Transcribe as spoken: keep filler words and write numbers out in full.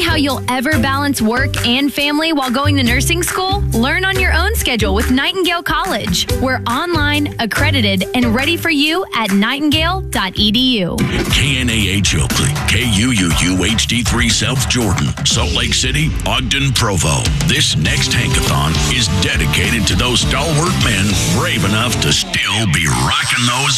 how you'll ever balance work and family while going to nursing school? Learn on your own schedule with Nightingale College. We're online, accredited, and ready for you at nightingale dot e d u. K N A H Oakley, K U U U H D three South Jordan, Salt Lake City, Ogden, Provo. This next Hankathon is dedicated to those stalwart men brave enough to still be rocking those